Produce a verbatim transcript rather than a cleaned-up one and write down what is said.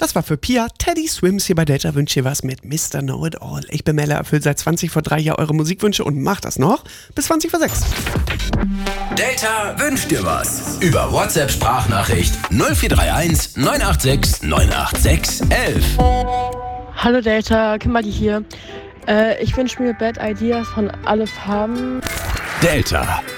Das war für Pia. Teddy Swims hier bei Delta wünscht ihr was mit Mister Know-It-All. Ich bin Mella, erfüllt seit zwanzig vor drei Jahren eure Musikwünsche und macht das noch bis zwanzig vor sechs. Delta wünscht dir was. Über WhatsApp-Sprachnachricht null vier drei eins neun acht sechs neun acht sechs eins eins. Hallo Delta, Kimberly hier. Äh, ich wünsche mir Bad Ideas von Alle Farben. Delta.